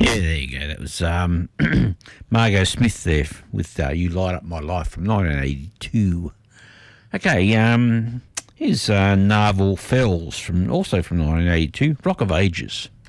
Yeah, there you go. That was Margot Smith there with "You Light Up My Life" from 1982. Okay, here's Narvel Fells from 1982, Rock of Ages.